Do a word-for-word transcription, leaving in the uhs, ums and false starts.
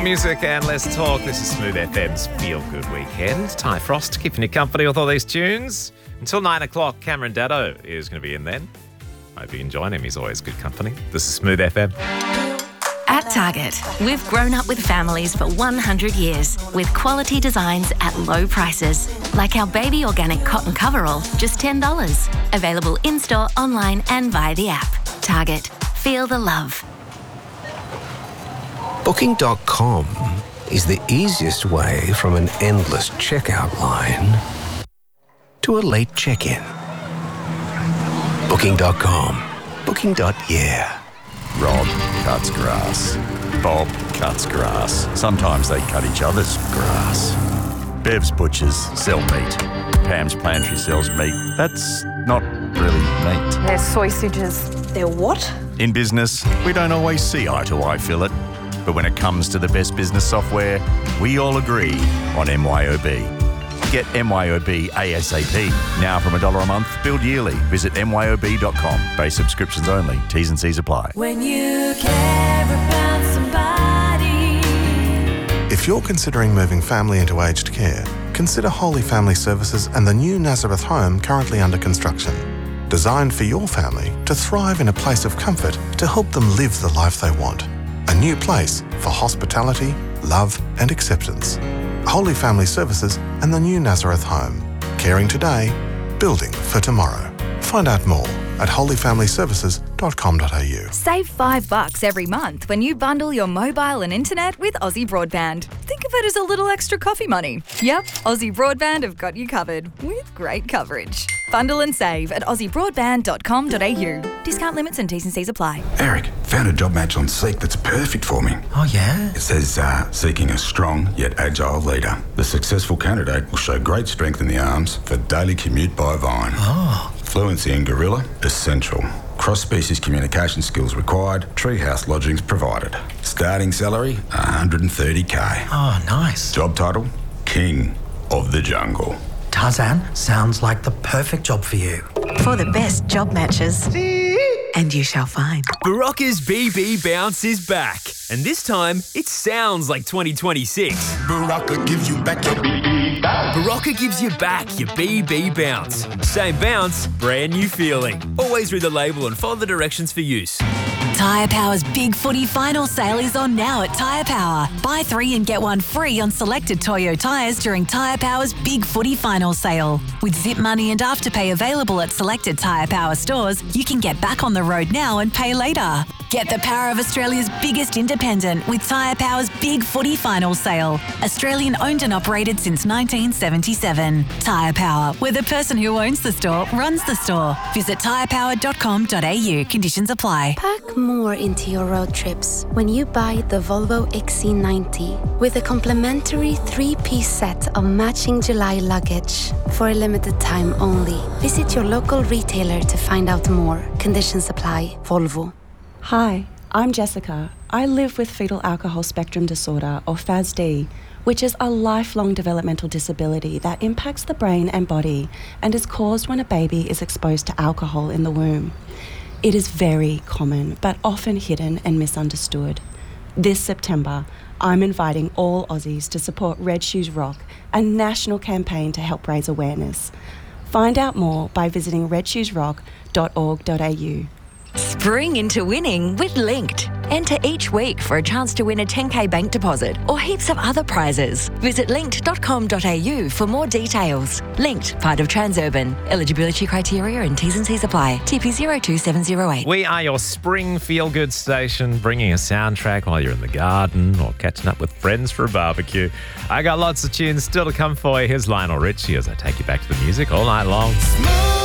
More music and less talk. This is Smooth F M's Feel Good Weekend. Ty Frost keeping you company with all these tunes. Until nine o'clock, Cameron Daddo is going to be in then. Hope you can join him. He's always good company. This is Smooth F M. At Target, we've grown up with families for one hundred years with quality designs at low prices. Like our baby organic cotton coverall, just ten dollars. Available in-store, online and via the app. Target. Feel the love. Booking dot com is the easiest way from an endless checkout line to a late check-in. Booking dot com. Booking. Yeah. Rob cuts grass. Bob cuts grass. Sometimes they cut each other's grass. Bev's butchers sell meat. Pam's pantry sells meat. That's not really meat. They're sausages. They're what? In business, we don't always see eye to eye, Phil it. But when it comes to the best business software, we all agree on M Y O B. Get M Y O B ASAP. Now from a dollar a month, billed yearly. Visit M Y O B dot com. Base subscriptions only. T's and C's apply. When you care about somebody. If you're considering moving family into aged care, consider Holy Family Services and the new Nazareth home currently under construction. Designed for your family to thrive in a place of comfort to help them live the life they want. A new place for hospitality, love and acceptance. Holy Family Services and the new Nazareth home. Caring today, building for tomorrow. Find out more at holy family services dot com dot a u. Save five bucks every month when you bundle your mobile and internet with Aussie Broadband. Think of it as a little extra coffee money. Yep, Aussie Broadband have got you covered with great coverage. Bundle and save at aussie broadband dot com dot a u. Discount limits and T's and C's apply. Eric, found a job match on Seek that's perfect for me. Oh, yeah? It says, uh, seeking a strong yet agile leader. The successful candidate will show great strength in the arms for daily commute by Vine. Oh. Fluency in Gorilla, essential. Cross-species communication skills required. Treehouse lodgings provided. Starting salary, one hundred thirty k. Oh, nice. Job title, King of the Jungle. Tarzan, sounds like the perfect job for you. For the best job matches. And you shall find. Barocca's B B Bounce is back. And this time, it sounds like twenty twenty-six. Barocca gives you back your B B bounce. Barocca gives you back your B B Bounce. Same bounce, brand new feeling. Always read the label and follow the directions for use. Tyre Power's Big Footy Final Sale is on now at Tyre Power. Buy three and get one free on selected Toyo tyres during Tyre Power's Big Footy Final Sale. With Zip Money and Afterpay available at selected Tyre Power stores, you can get back on the road now and pay later. Get the power of Australia's biggest independent with Tyre Power's Big Footy Final Sale. Australian owned and operated since nineteen seventy-seven. Tyre Power, where the person who owns the store runs the store. Visit tyre power dot com dot a u. Conditions apply. Pack more into your road trips when you buy the Volvo X C ninety with a complimentary three-piece set of matching July luggage for a limited time only. Visit your local retailer to find out more. Conditions apply. Volvo. Hi, I'm Jessica. I live with fetal alcohol spectrum disorder, or F A S D, which is a lifelong developmental disability that impacts the brain and body and is caused when a baby is exposed to alcohol in the womb. It is very common, but often hidden and misunderstood. This September, I'm inviting all Aussies to support Red Shoes Rock, a national campaign to help raise awareness. Find out more by visiting red shoes rock dot org dot a u. Spring into winning with Linked. Enter each week for a chance to win a ten k bank deposit or heaps of other prizes. Visit linked dot com dot a u for more details. Linked, part of Transurban. Eligibility criteria and T's and C's apply. T P zero two seven zero eight. We are your spring feel-good station, bringing a soundtrack while you're in the garden or catching up with friends for a barbecue. I got lots of tunes still to come for you. Here's Lionel Richie as I take you back to the music all night long.